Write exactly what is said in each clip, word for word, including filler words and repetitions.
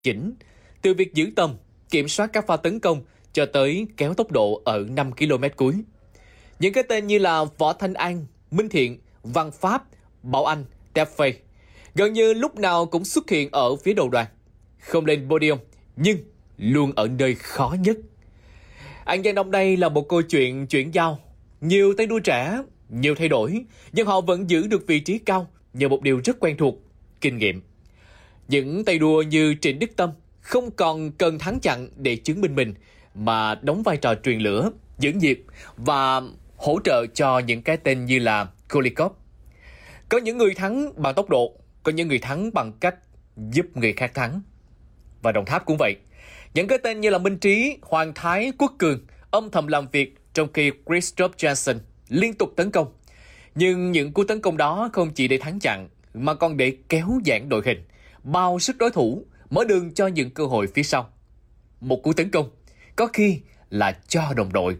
chỉnh, từ việc giữ tầm, kiểm soát các pha tấn công cho tới kéo tốc độ ở năm ki lô mét cuối. Những cái tên như là Võ Thanh An, Minh Thiện, Văn Pháp, Bảo Anh, Tefay gần như lúc nào cũng xuất hiện ở phía đầu đoàn, không lên podium nhưng luôn ở nơi khó nhất. An Giang Đông đây là một câu chuyện chuyển giao, nhiều tay đua trẻ, nhiều thay đổi, nhưng họ vẫn giữ được vị trí cao nhờ một điều rất quen thuộc, kinh nghiệm. Những tay đua như Trịnh Đức Tâm không còn cần thắng chặn để chứng minh mình, mà đóng vai trò truyền lửa, giữ nhịp và hỗ trợ cho những cái tên như là Kolikov. Có những người thắng bằng tốc độ, có những người thắng bằng cách giúp người khác thắng. Và Đồng Tháp cũng vậy. Những cái tên như là Minh Trí, Hoàng Thái, Quốc Cường âm thầm làm việc trong khi Christoph Johnson liên tục tấn công. Nhưng những cú tấn công đó không chỉ để thắng chặn mà còn để kéo giãn đội hình, bao sức đối thủ, mở đường cho những cơ hội phía sau. Một cú tấn công có khi là cho đồng đội.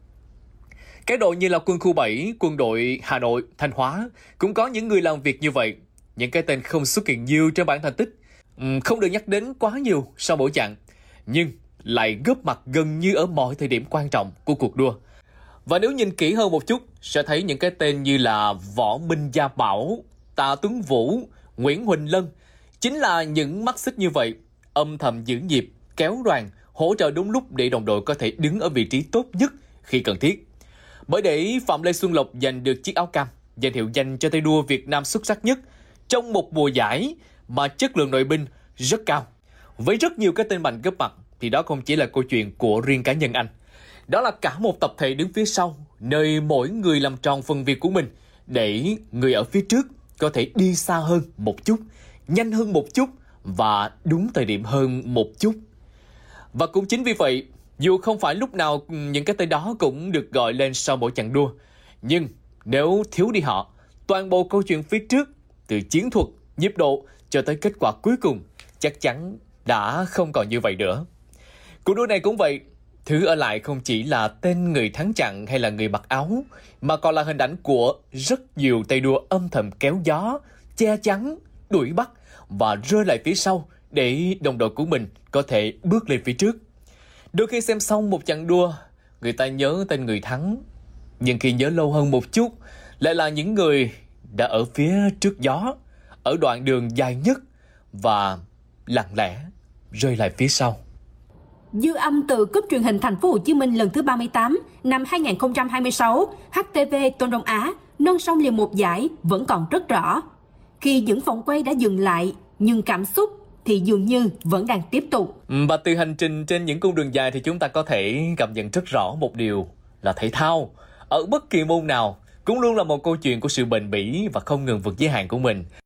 Các đội như là quân khu bảy, quân đội Hà Nội, Thanh Hóa cũng có những người làm việc như vậy. Những cái tên không xuất hiện nhiều trên bảng thành tích, không được nhắc đến quá nhiều sau mỗi chặng, nhưng lại góp mặt gần như ở mọi thời điểm quan trọng của cuộc đua. Và nếu nhìn kỹ hơn một chút, sẽ thấy những cái tên như là Võ Minh Gia Bảo, Tạ Tuấn Vũ, Nguyễn Huỳnh Lân chính là những mắt xích như vậy, âm thầm giữ nhịp, kéo đoàn, hỗ trợ đúng lúc để đồng đội có thể đứng ở vị trí tốt nhất khi cần thiết. Bởi để Phạm Lê Xuân Lộc giành được chiếc áo cam, danh hiệu dành cho tay đua Việt Nam xuất sắc nhất trong một mùa giải mà chất lượng nội binh rất cao, với rất nhiều cái tên mạnh góp mặt, thì đó không chỉ là câu chuyện của riêng cá nhân anh. Đó là cả một tập thể đứng phía sau, nơi mỗi người làm tròn phần việc của mình để người ở phía trước có thể đi xa hơn một chút, nhanh hơn một chút và đúng thời điểm hơn một chút. Và cũng chính vì vậy, dù không phải lúc nào những cái tên đó cũng được gọi lên sau mỗi chặng đua, nhưng nếu thiếu đi họ, toàn bộ câu chuyện phía trước, từ chiến thuật, nhịp độ cho tới kết quả cuối cùng, chắc chắn đã không còn như vậy nữa. Cuộc đua này cũng vậy, thứ ở lại không chỉ là tên người thắng chặn hay là người mặc áo, mà còn là hình ảnh của rất nhiều tay đua âm thầm kéo gió, che chắn, đuổi bắt và rơi lại phía sau để đồng đội của mình có thể bước lên phía trước. Đôi khi xem xong một chặng đua, người ta nhớ tên người thắng, nhưng khi nhớ lâu hơn một chút, lại là những người đã ở phía trước gió, ở đoạn đường dài nhất và lặng lẽ rơi lại phía sau. Dư âm từ cúp truyền hình Thành phố Hồ Chí Minh lần thứ ba mươi tám năm hai nghìn không trăm hai mươi sáu, hát tê vê Tôn Đông Á nâng xong liền một giải vẫn còn rất rõ. Khi những vòng quay đã dừng lại, nhưng cảm xúc thì dường như vẫn đang tiếp tục. Và từ hành trình trên những cung đường dài thì chúng ta có thể cảm nhận rất rõ một điều là thể thao, ở bất kỳ môn nào, cũng luôn là một câu chuyện của sự bền bỉ và không ngừng vượt giới hạn của mình.